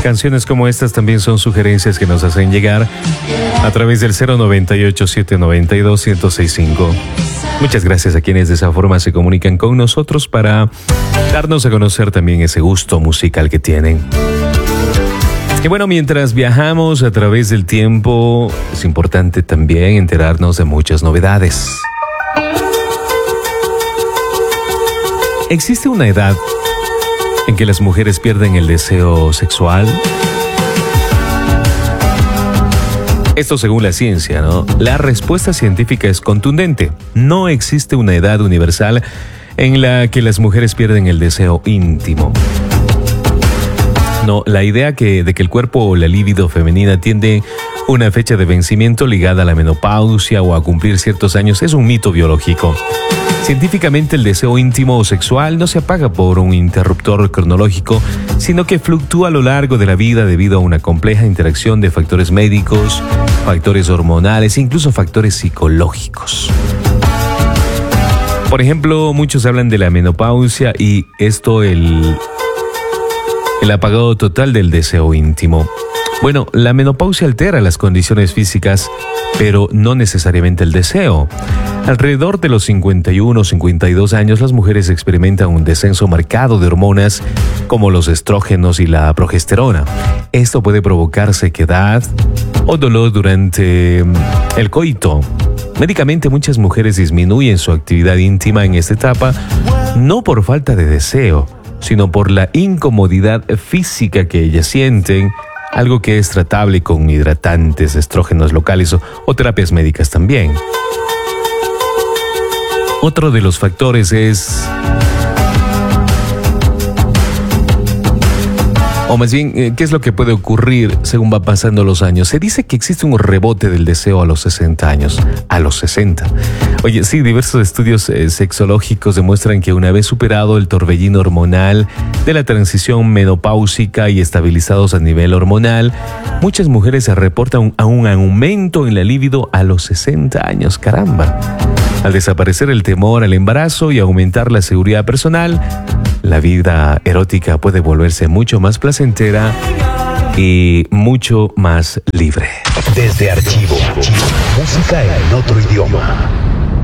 Canciones como estas también son sugerencias que nos hacen llegar a través del 098-792-1065. Muchas gracias a quienes de esa forma se comunican con nosotros para darnos a conocer también ese gusto musical que tienen. Y bueno, mientras viajamos a través del tiempo, es importante también enterarnos de muchas novedades. ¿Existe una edad en que las mujeres pierden el deseo sexual? Esto según la ciencia, ¿no? La respuesta científica es contundente. No existe una edad universal en la que las mujeres pierden el deseo íntimo. No, la idea de que el cuerpo o la libido femenina tiene una fecha de vencimiento ligada a la menopausia o a cumplir ciertos años es un mito biológico. Científicamente, el deseo íntimo o sexual no se apaga por un interruptor cronológico, sino que fluctúa a lo largo de la vida debido a una compleja interacción de factores médicos, factores hormonales e incluso factores psicológicos. Por ejemplo, muchos hablan de la menopausia y esto el apagado total del deseo íntimo. Bueno, la menopausia altera las condiciones físicas, pero no necesariamente el deseo. Alrededor de los 51 o 52 años, las mujeres experimentan un descenso marcado de hormonas como los estrógenos y la progesterona. Esto puede provocar sequedad o dolor durante el coito. Médicamente, muchas mujeres disminuyen su actividad íntima en esta etapa, no por falta de deseo, sino por la incomodidad física que ellas sienten, algo que es tratable con hidratantes, estrógenos locales o terapias médicas también. Otro de los factores es, o más bien, ¿qué es lo que puede ocurrir según va pasando los años? Se dice que existe un rebote del deseo a los 60 años. A los 60. Oye, sí, diversos estudios sexológicos demuestran que una vez superado el torbellino hormonal de la transición menopáusica y estabilizados a nivel hormonal, muchas mujeres se reportan a un aumento en la libido a los 60 años. ¡Caramba! Al desaparecer el temor al embarazo y aumentar la seguridad personal, la vida erótica puede volverse mucho más placentera y mucho más libre. Desde Archivo, música en otro idioma.